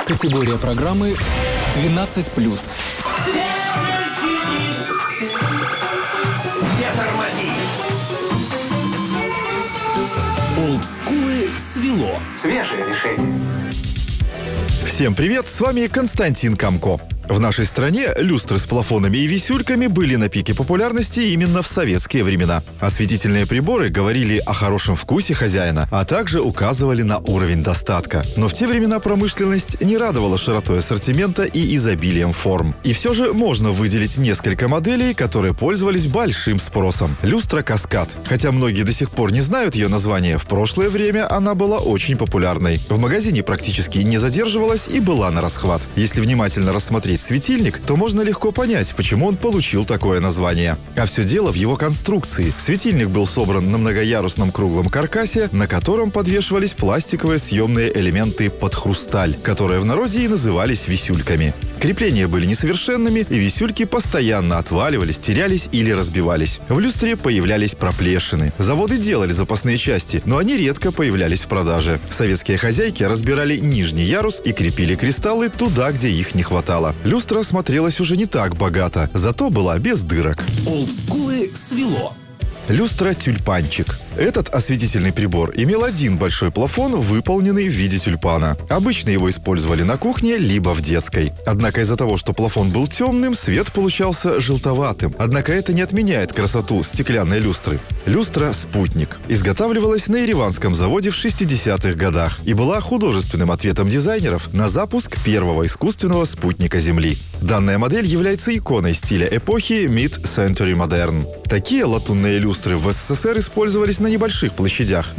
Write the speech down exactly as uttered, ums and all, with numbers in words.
Категория программы двенадцать плюс. Олдскулы свело. Свежее решение. Всем привет, с вами Константин Камко. В нашей стране люстры с плафонами и висюльками были на пике популярности именно в советские времена. Осветительные приборы говорили о хорошем вкусе хозяина, а также указывали на уровень достатка. Но в те времена промышленность не радовала широтой ассортимента и изобилием форм. И все же можно выделить несколько моделей, которые пользовались большим спросом. Люстра «Каскад». Хотя многие до сих пор не знают ее название, в прошлое время она была очень популярной. В магазине практически не задерживалась и была на расхват. Если внимательно рассмотреть светильник, то можно легко понять, почему он получил такое название. А все дело в его конструкции. Светильник был собран на многоярусном круглом каркасе, на котором подвешивались пластиковые съемные элементы под хрусталь, которые в народе и назывались висюльками. Крепления были несовершенными, и висюльки постоянно отваливались, терялись или разбивались. В люстре появлялись проплешины. Заводы делали запасные части, но они редко появлялись в продаже. Советские хозяйки разбирали нижний ярус и крепили кристаллы туда, где их не хватало. Люстра смотрелась уже не так богато, зато была без дырок. Олдскулы свело. Люстра «Тюльпанчик». Этот осветительный прибор имел один большой плафон, выполненный в виде тюльпана. Обычно его использовали на кухне, либо в детской. Однако из-за того, что плафон был темным, свет получался желтоватым. Однако это не отменяет красоту стеклянной люстры. Люстра «Спутник» изготавливалась на ереванском заводе в шестидесятых годах и была художественным ответом дизайнеров на запуск первого искусственного спутника Земли. Данная модель является иконой стиля эпохи Mid-Century Modern. Такие латунные люстры в СССР использовались на небольших площадях,